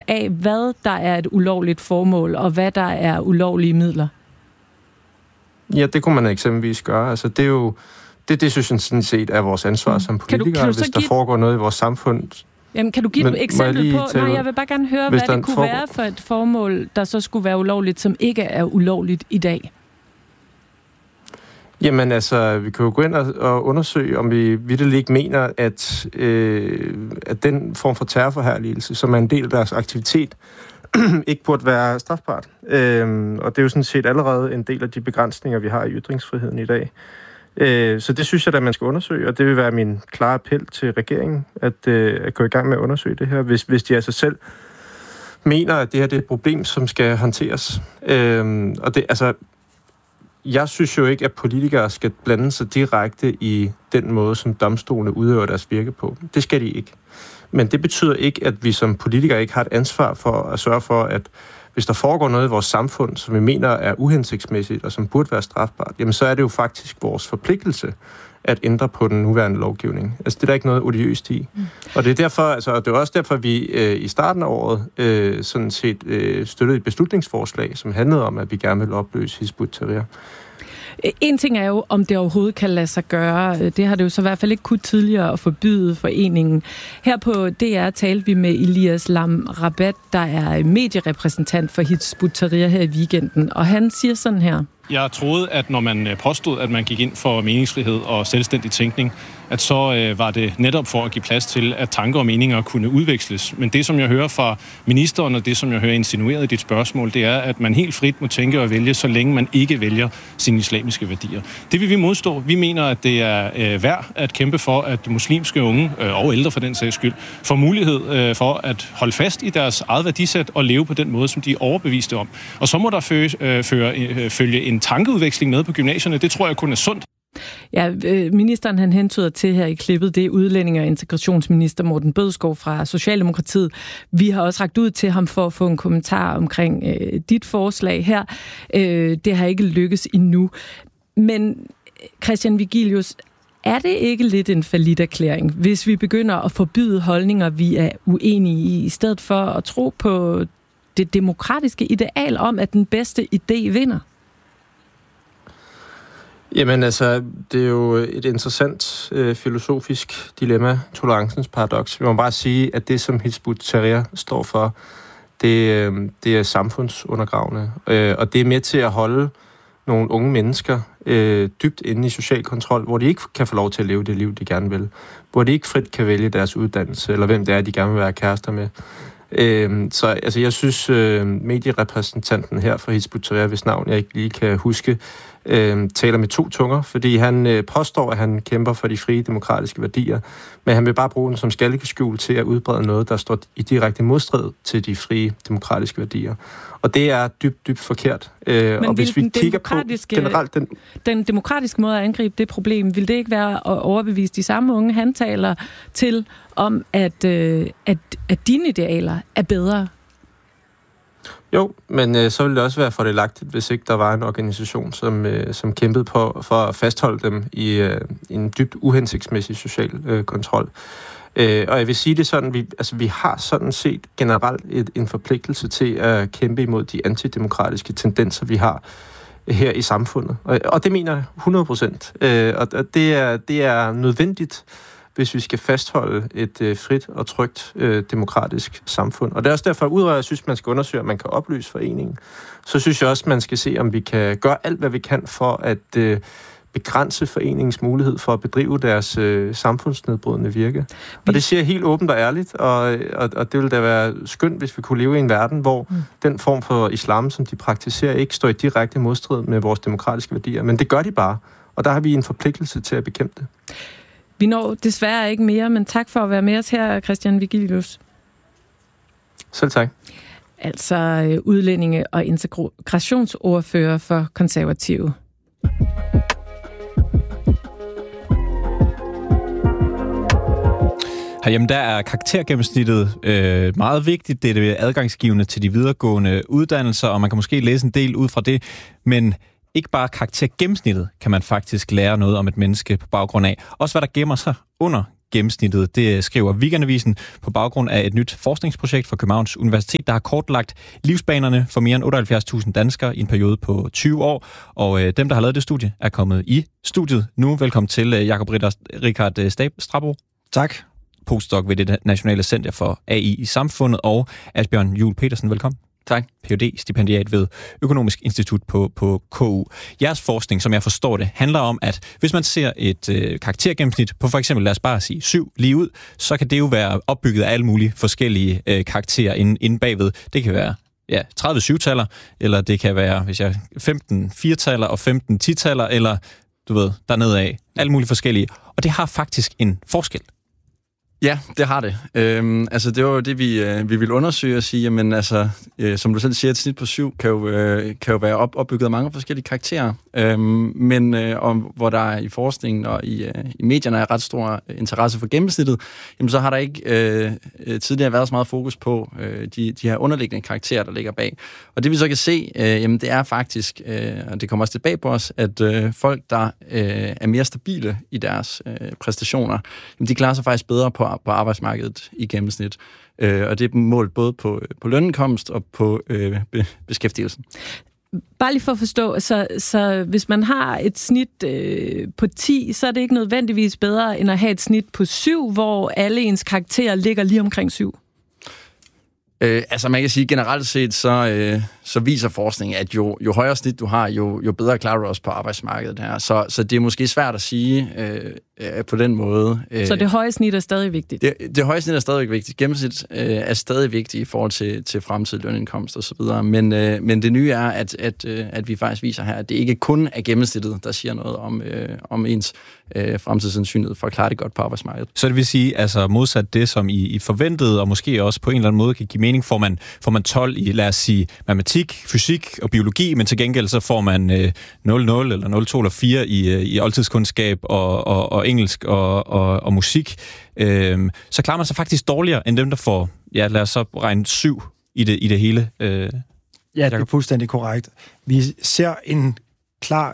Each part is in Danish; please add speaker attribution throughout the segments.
Speaker 1: af, hvad der er et ulovligt formål, og hvad der er ulovlige midler?
Speaker 2: Ja, det kunne man eksempelvis gøre. Altså, det er jo... Det synes jeg sådan set er vores ansvar som politikere, hvis der foregår noget i vores samfund.
Speaker 1: Jamen, kan du give et eksempel på... Nej, jeg vil bare gerne høre, hvad det kunne være for et formål, der så skulle være ulovligt, som ikke er ulovligt i dag.
Speaker 2: Jamen altså, vi kan jo gå ind og undersøge, om vi vitterligt ikke mener, at den form for terrorforherligelse, som er en del af deres aktivitet, ikke burde være strafbart. Og det er jo sådan set allerede en del af de begrænsninger, vi har i ytringsfriheden i dag. Så det synes jeg, at man skal undersøge, og det vil være min klare appel til regeringen, at gå i gang med at undersøge det her, hvis de altså selv mener, at det her det er et problem, som skal håndteres. Og det, altså, jeg synes jo ikke, at politikere skal blande sig direkte i den måde, som domstolene udøver deres virke på. Det skal de ikke. Men det betyder ikke, at vi som politikere ikke har et ansvar for at sørge for, at hvis der foregår noget i vores samfund, som vi mener er uhensigtsmæssigt og som burde være strafbart, jamen så er det jo faktisk vores forpligtelse at ændre på den nuværende lovgivning. Altså det er der ikke noget odiøst i. Og det er derfor, altså det er også derfor, vi i starten af året sådan set støttede et beslutningsforslag, som handlede om, at vi gerne vil opløse Hizb ut-Tahrir.
Speaker 1: En ting er jo, om det overhovedet kan lade sig gøre. Det har det jo så i hvert fald ikke kunnet tidligere at forbyde foreningen. Her på DR talte vi med Elias Lam Rabat, der er medierepræsentant for Hizb ut-Tahrir her i weekenden, og han siger sådan her.
Speaker 3: Jeg troede, at når man påstod, at man gik ind for meningsfrihed og selvstændig tænkning, at så var det netop for at give plads til, at tanker og meninger kunne udveksles. Men det, som jeg hører fra ministeren, og det, som jeg hører insinueret i dit spørgsmål, det er, at man helt frit må tænke og vælge, så længe man ikke vælger sine islamiske værdier. Det vil vi modstå. Vi mener, at det er værd at kæmpe for, at muslimske unge, og ældre for den sags skyld, får mulighed for at holde fast i deres eget værdisæt og leve på den måde, som de er overbeviste om. Og så må der følge en tankeudveksling med på gymnasierne. Det tror jeg kun er sundt.
Speaker 1: Ja, ministeren han hentyder til her i klippet, det er udlændinge- og integrationsminister Morten Bødskov fra Socialdemokratiet. Vi har også rakt ud til ham for at få en kommentar omkring dit forslag her. Det har ikke lykkes endnu. Men Christian Vigilius, er det ikke lidt en falliterklæring, hvis vi begynder at forbyde holdninger, vi er uenige i stedet for at tro på det demokratiske ideal om, at den bedste idé vinder?
Speaker 2: Jamen altså, det er jo et interessant filosofisk dilemma, tolerancens paradoks. Vi må bare sige, at det, som Hizb ut-Tahrir står for, det er samfundsundergravende. Og det er med til at holde nogle unge mennesker dybt inde i social kontrol, hvor de ikke kan få lov til at leve det liv, de gerne vil. Hvor de ikke frit kan vælge deres uddannelse, eller hvem det er, de gerne vil være kærester med. Så altså, jeg synes, medierepræsentanten her fra Hizb ut-Tahrir, hvis navn jeg ikke lige kan huske, taler med to tunger, fordi han påstår, at han kæmper for de frie demokratiske værdier, men han vil bare bruge den som skalkeskjul til at udbrede noget, der står i direkte modstrid til de frie demokratiske værdier. Og det er dybt forkert.
Speaker 1: Men
Speaker 2: og hvis vi kigger på generelt
Speaker 1: den demokratiske måde at angribe det problem, vil det ikke være at overbevise de samme unge, han taler til, om at dine idealer er bedre?
Speaker 2: Jo, men så ville det også være fordelagtigt, hvis ikke der var en organisation, som kæmpede for at fastholde dem i en dybt uhensigtsmæssig social kontrol. Og jeg vil sige det sådan, vi har sådan set generelt en forpligtelse til at kæmpe imod de antidemokratiske tendenser, vi har her i samfundet. Og det mener jeg 100%. Og det er nødvendigt, hvis vi skal fastholde et frit og trygt demokratisk samfund. Og det er også derfor, udover at jeg synes, man skal undersøge, om man kan opløse foreningen, så synes jeg også, man skal se, om vi kan gøre alt, hvad vi kan for at begrænse foreningens mulighed for at bedrive deres samfundsnedbrydende virke. Og det siger jeg helt åbent og ærligt, og det ville da være skønt, hvis vi kunne leve i en verden, hvor den form for islam, som de praktiserer, ikke står i direkte modstrid med vores demokratiske værdier. Men det gør de bare, og der har vi en forpligtelse til at bekæmpe det.
Speaker 1: Vi når desværre ikke mere, men tak for at være med os her, Christian Vigilius.
Speaker 2: Selv tak.
Speaker 1: Altså udlændinge- og integrationsordfører for Konservative.
Speaker 4: Herhjemme der er karaktergennemsnittet meget vigtigt. Det er det adgangsgivende til de videregående uddannelser, og man kan måske læse en del ud fra det, men ikke bare karaktergennemsnittet kan man faktisk lære noget om et menneske på baggrund af. Også hvad der gemmer sig under gennemsnittet. Det skriver Weekendavisen på baggrund af et nyt forskningsprojekt fra Københavns Universitet, der har kortlagt livsbanerne for mere end 78.000 danskere i en periode på 20 år. Og dem, der har lavet det studie, er kommet i studiet nu. Velkommen til Jakob Richard Strabo.
Speaker 5: Tak.
Speaker 4: Postdoc ved det Nationale Center for AI i Samfundet, og Asbjørn Juhl Petersen, velkommen.
Speaker 6: Tak.
Speaker 4: Ph.D.-stipendiat ved Økonomisk Institut på KU. Jeres forskning, som jeg forstår det, handler om, at hvis man ser et karaktergennemsnit på for eksempel, lad os bare sige 7 lige ud, så kan det jo være opbygget af alle mulige forskellige karakterer inde bagved. Det kan være 30 7-taller, eller det kan være 15 4-taller og 15 10-taller, eller du ved, dernede af. Alle mulige forskellige. Og det har faktisk en forskel.
Speaker 6: Ja, det har det. Det var jo det, vi ville undersøge og sige, jamen altså, som du selv siger, et snit på 7 kan jo være opbygget af mange forskellige karakterer. Men hvor der i forskningen og i medierne er ret stor interesse for gennemsnittet, jamen så har der ikke tidligere været så meget fokus på de her underliggende karakterer, der ligger bag. Og det vi så kan se, jamen det er faktisk, og det kommer også tilbage på os, at folk, der er mere stabile i deres præstationer, jamen de klarer sig faktisk bedre på arbejdsmarkedet i gennemsnit. Og det er målt både på lønindkomst og på beskæftigelsen.
Speaker 1: Bare lige for at forstå, så hvis man har et snit på 10, så er det ikke nødvendigvis bedre end at have et snit på 7, hvor alle ens karakterer ligger lige omkring 7?
Speaker 6: Man kan sige, generelt set, så viser forskningen, at jo højere snit du har, jo bedre klarer du også på arbejdsmarkedet her. Så det er måske svært at sige på den måde.
Speaker 1: Så det høje snit er stadig vigtigt?
Speaker 6: Det høje snit er stadig vigtigt. Gennemsnit er stadig vigtigt i forhold til fremtidig lønindkomst og så videre. Men det nye er, at vi faktisk viser her, at det ikke kun er gennemsnittet, der siger noget om ens fremtidssandsynlighed for at klare det godt på arbejdsmarkedet.
Speaker 4: Så det vil sige, altså modsat det, som I forventede, og måske også på en eller anden måde kan give mening, får man 12 i, lad os sige, matematik, fysik og biologi, men til gengæld så får man 0,0 eller 0,2 eller 4 i oldtidskundskab og engelsk og musik. Så klarer man sig faktisk dårligere end dem, der får, lad os så regne 7 i det hele.
Speaker 5: Ja, det er fuldstændig korrekt. Vi ser en klar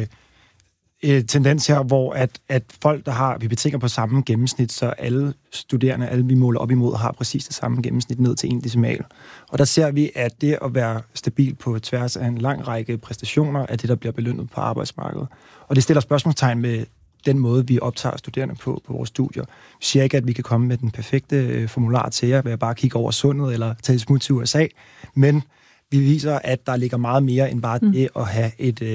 Speaker 5: tendens her, hvor at folk, der har, vi betinger på samme gennemsnit, så alle studerende, alle vi måler op imod, har præcis det samme gennemsnit ned til 1 decimal. Og der ser vi, at det at være stabil på tværs af en lang række præstationer, er det, der bliver belønnet på arbejdsmarkedet. Og det stiller spørgsmålstegn med den måde, vi optager studerende på vores studier. Vi siger ikke, at vi kan komme med den perfekte formular til jer, ved at bare kigge over sundet eller tage et smut til USA, men vi viser, at der ligger meget mere end bare det at have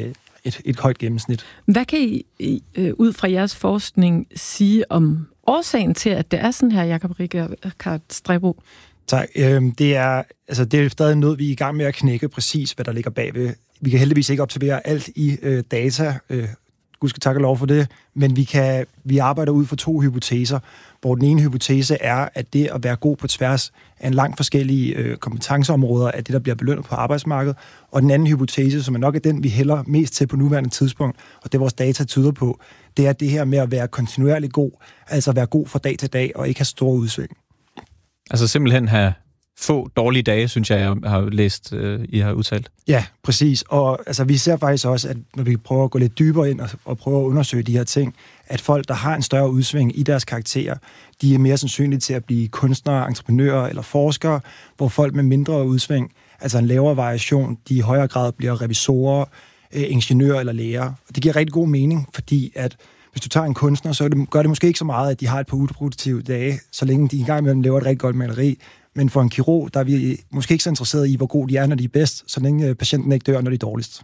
Speaker 5: et højt gennemsnit.
Speaker 1: Hvad kan I ud fra jeres forskning sige om årsagen til, at det er sådan her, Jakob Richard Strabo?
Speaker 5: Tak. Det er stadig noget, vi er i gang med at knække præcis, hvad der ligger bagved. Vi kan heldigvis ikke observere alt i data, Gud skal takke lov for det, men vi arbejder ud fra 2 hypoteser, hvor den ene hypotese er, at det at være god på tværs af en lang forskellige kompetenceområder er det, der bliver belønnet på arbejdsmarkedet. Og den anden hypotese, som er nok den, vi hælder mest til på nuværende tidspunkt, og det vores data tyder på, det er det her med at være kontinuerligt god, altså at være god fra dag til dag og ikke have store udsving.
Speaker 4: Altså simpelthen have få dårlige dage, synes jeg har læst, I har udtalt.
Speaker 5: Ja, præcis. Og altså, vi ser faktisk også, at når vi prøver at gå lidt dybere ind og prøve at undersøge de her ting, at folk, der har en større udsving i deres karakterer, de er mere sandsynlige til at blive kunstnere, entreprenører eller forskere, hvor folk med mindre udsving, altså en lavere variation, de i højere grad bliver revisorer, ingeniører eller læger. Og det giver rigtig god mening, fordi at hvis du tager en kunstner, så gør det måske ikke så meget, at de har et par uproduktive dage, så længe de i gang med dem laver et rigtig godt maleri. Men for en kirurg, der er vi måske ikke så interesseret i, hvor god de er, når de er bedst, så længe patienten ikke dør, når de er dårligst.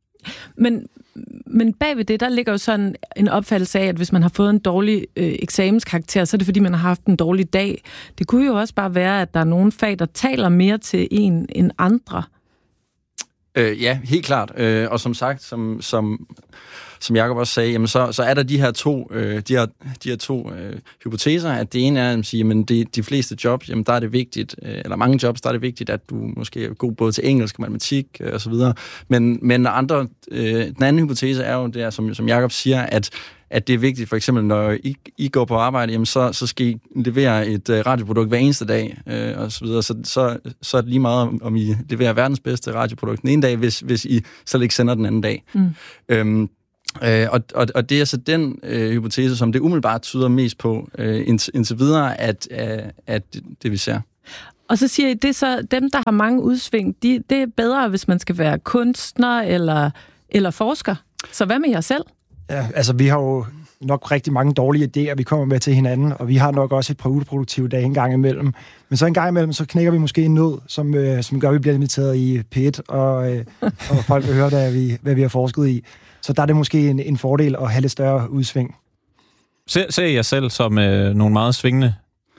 Speaker 1: Men bagved det, der ligger jo sådan en opfattelse af, at hvis man har fået en dårlig eksamenskarakter, så er det fordi, man har haft en dårlig dag. Det kunne jo også bare være, at der er nogle fag, der taler mere til en end andre.
Speaker 6: Ja, helt klart. Og som sagt, som Jakob også sagde, jamen så er der de her to hypoteser, at det ene er at sige, men de fleste jobs, jamen der er det vigtigt, eller mange jobs, der er det vigtigt, at du måske er god både til engelsk, matematik og så videre. Men den anden hypotese er jo det, som Jakob siger, at det er vigtigt, for eksempel når I går på arbejde, jamen så skal I levere et radioprodukt hver eneste dag, og så videre. Så er det lige meget, om I leverer verdens bedste radioprodukt den ene dag, hvis I slet ikke sender den anden dag. Og det er så den hypotese, som det umiddelbart tyder mest på indtil videre, at det vi ser.
Speaker 1: Og så siger I, det er så dem, der har mange udsving, det er bedre, hvis man skal være kunstner eller forsker. Så hvad med jer selv?
Speaker 5: Ja, altså vi har jo nok rigtig mange dårlige idéer, vi kommer med til hinanden, og vi har nok også et par uproduktive dage en gang imellem. Men så en gang imellem, så knækker vi måske en nød, som gør, at vi bliver inviteret i P1, og folk vil høre, hvad vi har forsket i. Så der er det måske en fordel at have lidt større udsving.
Speaker 4: Ser I jer selv som nogle meget svingende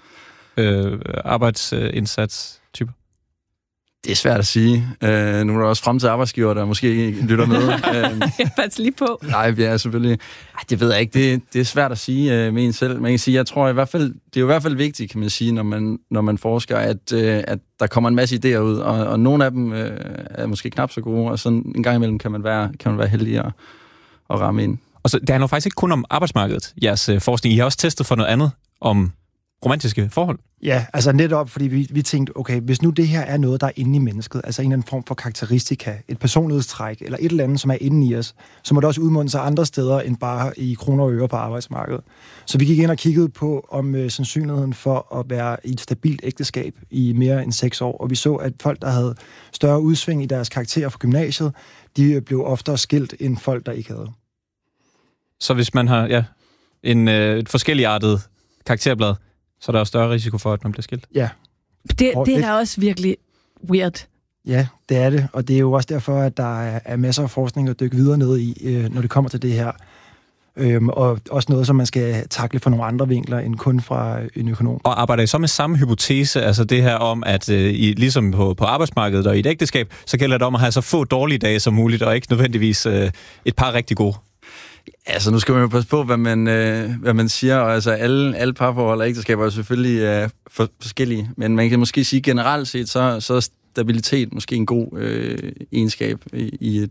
Speaker 4: arbejdsindsatstyper?
Speaker 6: Det er svært at sige. Nu er der også fremtidige arbejdsgiver, der måske lytter med.
Speaker 1: Jeg passer lige på.
Speaker 6: Nej, vi er selvfølgelig... det ved jeg ikke. Det er svært at sige med en selv. Man kan sige, jeg tror i hvert fald, det er jo i hvert fald vigtigt, kan man sige, når man forsker, at der kommer en masse idéer ud, og nogle af dem er måske knap så gode, og sådan en gang imellem kan man være heldig at ramme ind. Og så,
Speaker 4: det handler faktisk ikke kun om arbejdsmarkedet, jeres forskning. I har også testet for noget andet om romantiske forhold.
Speaker 5: Ja, altså netop, fordi vi tænkte, okay, hvis nu det her er noget, der er inde i mennesket, altså en eller anden form for karakteristika, et personlighedstræk, eller et eller andet, som er inde i os, så må det også udmunde sig andre steder, end bare i kroner og øre på arbejdsmarkedet. Så vi gik ind og kiggede på, om sandsynligheden for at være i et stabilt ægteskab i mere end 6 år, og vi så, at folk, der havde større udsving i deres karakterer fra gymnasiet, de blev oftere skilt, end folk, der ikke havde.
Speaker 4: Så hvis man har et forskelligartet karakterblad, så er der også større risiko for, at man bliver skilt?
Speaker 5: Ja.
Speaker 1: Det er da også virkelig weird.
Speaker 5: Ja, det er det. Og det er jo også derfor, at der er masser af forskning at dykke videre ned i, når det kommer til det her. Og også noget, som man skal takle fra nogle andre vinkler, end kun fra en økonom. Og
Speaker 4: arbejder I så med samme hypotese, altså det her om, at I ligesom på arbejdsmarkedet og i et ægteskab, så gælder det om at have så få dårlige dage som muligt, og ikke nødvendigvis et par rigtig gode?
Speaker 6: Altså, nu skal man jo passe på, hvad man siger, og altså alle parforhold og ægteskaber er selvfølgelig forskellige, men man kan måske sige generelt set, så er stabilitet måske en god egenskab i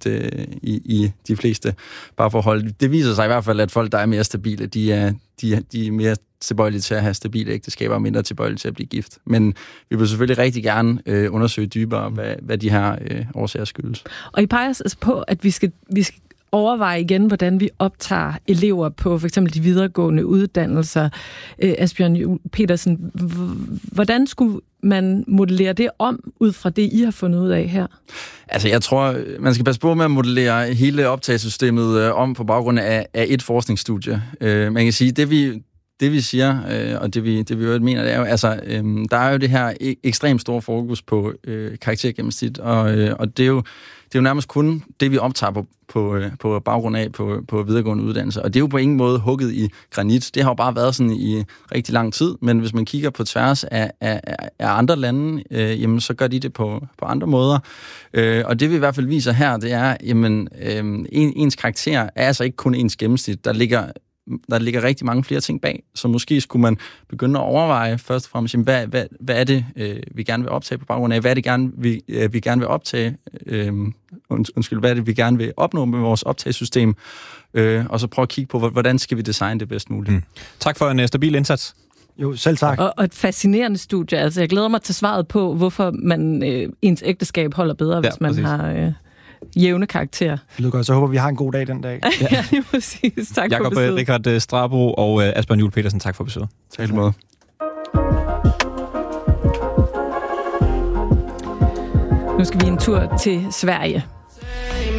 Speaker 6: de fleste parforhold. Det viser sig i hvert fald, at folk, der er mere stabile, de er mere tilbøjelige til at have stabile ægteskaber, og mindre tilbøjelige til at blive gift. Men vi vil selvfølgelig rigtig gerne undersøge dybere, hvad de her årsager skyldes.
Speaker 1: Og I peger altså på, at vi skal overveje igen, hvordan vi optager elever på for eksempel de videregående uddannelser. Asbjørn Juul Petersen, hvordan skulle man modellere det om, ud fra det, I har fundet ud af her?
Speaker 6: Altså, jeg tror, man skal passe på med at modellere hele optagesystemet om på baggrund af et forskningsstudie. Man kan sige, det vi siger, og det vi jo mener, det er jo, altså, der er jo det her ekstremt store fokus på karaktergennemsnit, og det er jo nærmest kun det, vi optager på baggrund af på videregående uddannelser. Og det er jo på ingen måde hugget i granit. Det har jo bare været sådan i rigtig lang tid, men hvis man kigger på tværs af andre lande, jamen, så gør de det på andre måder. Og det vi i hvert fald viser her, det er, jamen, ens karakter er altså ikke kun ens gennemsnit. Der ligger rigtig mange flere ting bag, så måske skulle man begynde at overveje først og fremmest, hvad er det, vi gerne vil optage på baggrund af? Hvad er det, vi gerne vil optage? Hvad er det, vi gerne vil opnå med vores optagesystem? Og så prøve at kigge på, hvordan skal vi designe det bedst muligt.
Speaker 4: Tak for en stabil indsats.
Speaker 5: Jo, selv tak.
Speaker 1: Og et fascinerende studie. Altså, jeg glæder mig til svaret på, hvorfor ens ægteskab holder bedre, hvis man har jævne karakterer.
Speaker 5: Det lyder godt. Så håber vi har en god dag den dag.
Speaker 1: Ja, lige præcis. Tak
Speaker 4: Jakob
Speaker 1: for besøget.
Speaker 4: Richard Strabo og Asbjørn Juul Petersen, tak for besøget.
Speaker 6: Tak lige måde.
Speaker 1: Nu skal vi en tur til Sverige.